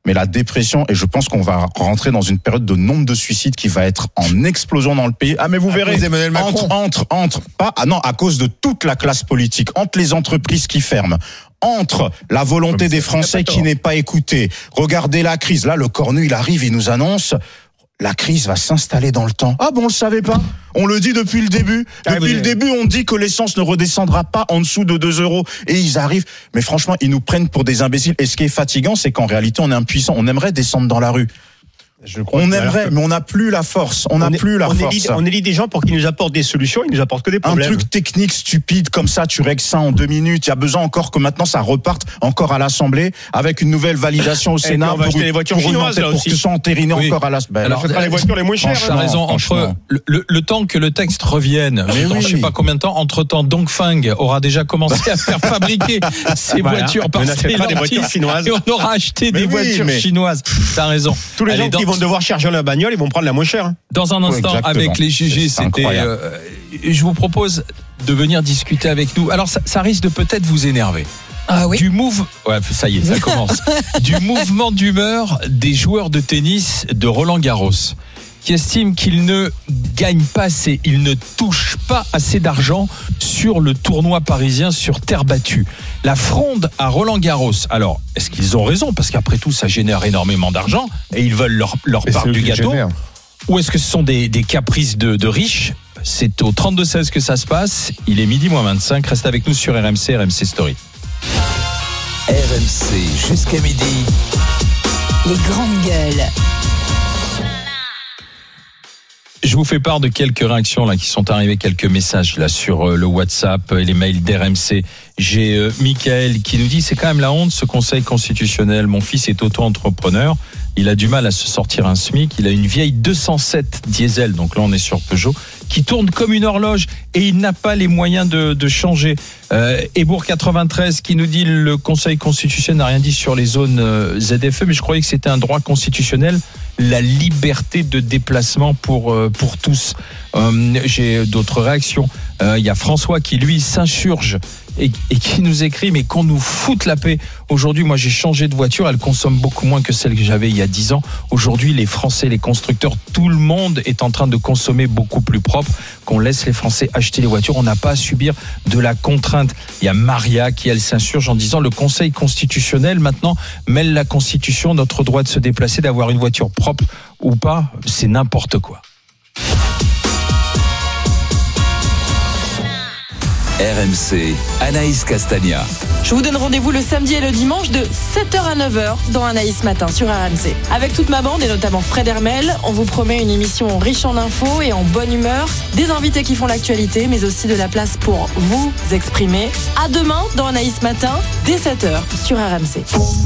mais la dépression, et je pense qu'on va rentrer dans une période de nombre de suicides qui va être en explosion dans le pays. Ah, mais vous verrez, à cause de toute la classe politique, entre les entreprises qui ferment, entre la volonté des Français qui n'est pas écoutée. Regardez la crise. Là, le cornu, il arrive, il nous annonce, la crise va s'installer dans le temps. Ah bon, on le savait pas? On le dit depuis le début. Depuis le début, on dit que l'essence ne redescendra pas en dessous de 2 €. Et ils arrivent. Mais franchement, ils nous prennent pour des imbéciles. Et ce qui est fatigant, c'est qu'en réalité, on est impuissant. On aimerait descendre dans la rue. On aimerait, mais on n'a plus la force. On élit des gens pour qu'ils nous apportent des solutions, ils nous apportent que des problèmes. Un truc technique stupide comme ça, tu règles ça en 2 minutes. Il y a besoin encore que maintenant ça reparte encore à l'Assemblée avec une nouvelle validation au Sénat. On va acheter les voitures chinoises là aussi. Pour que ce soit entériné encore à l'Assemblée. Alors, les voitures les moins chères. T'as raison. Entre le temps que le texte revienne, dans je sais pas combien de temps, entre-temps, Dongfeng aura déjà commencé à faire fabriquer ses voitures par Stellantis chinoises. et on aura acheté des voitures chinoises. T'as raison. Tous les gens qui vont devoir charger la bagnole, ils vont prendre la moins chère. Dans un instant, avec les GG, je vous propose de venir discuter avec nous. Alors, ça risque de peut-être vous énerver. Ah oui. Ça y est, ça commence. Du mouvement d'humeur des joueurs de tennis de Roland-Garros, qui estiment qu'ils ne gagnent pas assez, ils ne touchent pas assez d'argent sur le tournoi parisien sur terre battue. La fronde à Roland-Garros. Alors, est-ce qu'ils ont raison? Parce qu'après tout, ça génère énormément d'argent et ils veulent leur part du gâteau. Ou est-ce que ce sont des caprices de riches? C'est au 32-16 que ça se passe. Il est 12:25. Reste avec nous sur RMC Story. RMC jusqu'à midi. Les grandes gueules. Je vous fais part de quelques réactions là qui sont arrivées, quelques messages là sur le WhatsApp et les mails d'RMC. J'ai Michael qui nous dit: c'est quand même la honte ce Conseil constitutionnel. Mon fils est auto-entrepreneur, il a du mal à se sortir un SMIC, il a une vieille 207 diesel, donc là on est sur Peugeot, qui tourne comme une horloge et il n'a pas les moyens de changer. Ebourg 93 qui nous dit: le Conseil constitutionnel n'a rien dit sur les zones ZFE, mais je croyais que c'était un droit constitutionnel, la liberté de déplacement pour tous. J'ai d'autres réactions. Il y a François qui lui s'insurge et qui nous écrit: mais qu'on nous foute la paix. Aujourd'hui, moi j'ai changé de voiture, elle consomme beaucoup moins que celle que j'avais il y a 10 ans. Aujourd'hui, les Français, les constructeurs, tout le monde est en train de consommer beaucoup plus propre, qu'on laisse les Français acheter les voitures, on n'a pas à subir de la contrainte. Il y a Maria qui, elle, s'insurge en disant: le Conseil constitutionnel maintenant mêle la Constitution, notre droit de se déplacer, d'avoir une voiture propre ou pas, c'est n'importe quoi. RMC, Anaïs Castagna. Je vous donne rendez-vous le samedi et le dimanche de 7h à 9h dans Anaïs Matin sur RMC. Avec toute ma bande et notamment Fred Hermel, on vous promet une émission riche en infos et en bonne humeur, des invités qui font l'actualité, mais aussi de la place pour vous exprimer. À demain dans Anaïs Matin, dès 7h sur RMC.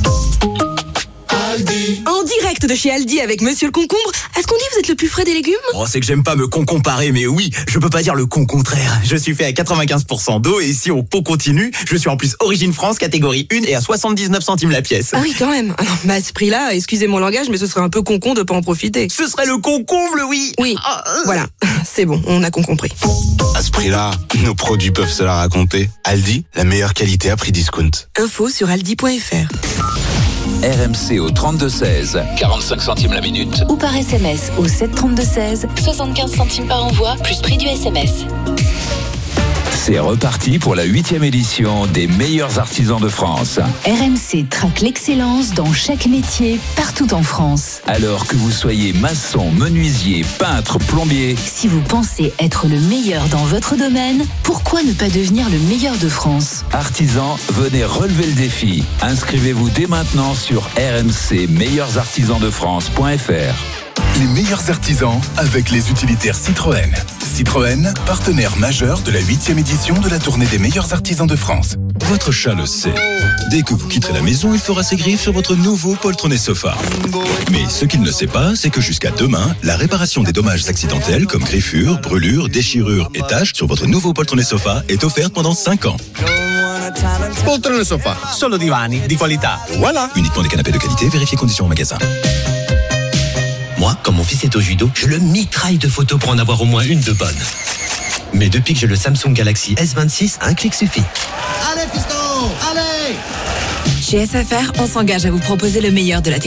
En direct de chez Aldi avec Monsieur le Concombre. Est-ce qu'on dit vous êtes le plus frais des légumes? Oh, c'est que j'aime pas me comparer, mais oui, je peux pas dire le contraire. Je suis fait à 95% d'eau et si on pot continue, je suis en plus Origine France, catégorie 1 et à 79 centimes la pièce. Ah oui, quand même. Mais à ce prix-là, excusez mon langage, mais ce serait un peu concon de pas en profiter. Ce serait le concombre, oui. Oui, voilà. C'est bon, on a compris. À ce prix-là, nos produits peuvent se la raconter. Aldi, la meilleure qualité à prix discount. Info sur aldi.fr. RMC au 32-16, 45 centimes la minute. Ou par SMS au 732-16, 75 centimes par envoi, plus prix du SMS. C'est reparti pour la 8e édition des meilleurs artisans de France. RMC traque l'excellence dans chaque métier, partout en France. Alors que vous soyez maçon, menuisier, peintre, plombier. Si vous pensez être le meilleur dans votre domaine, pourquoi ne pas devenir le meilleur de France? Artisans, venez relever le défi. Inscrivez-vous dès maintenant sur rmcmeilleursartisansdefrance.fr. Les meilleurs artisans avec les utilitaires Citroën. Citroën, partenaire majeur de la 8e édition de la tournée des meilleurs artisans de France. Votre chat le sait. Dès que vous quitterez la maison, il fera ses griffes sur votre nouveau poltronné sofa. Mais ce qu'il ne sait pas, c'est que jusqu'à demain, la réparation des dommages accidentels comme griffures, brûlures, déchirures et taches sur votre nouveau poltronné sofa est offerte pendant 5 ans. Poltrone sofa, solo divani di qualità. Voilà. Uniquement des canapés de qualité, vérifiez conditions en magasin. Moi, quand mon fils est au judo, je le mitraille de photos pour en avoir au moins une de bonne. Mais depuis que j'ai le Samsung Galaxy S26, un clic suffit. Allez, fiston, allez! Chez SFR, on s'engage à vous proposer le meilleur de la technologie.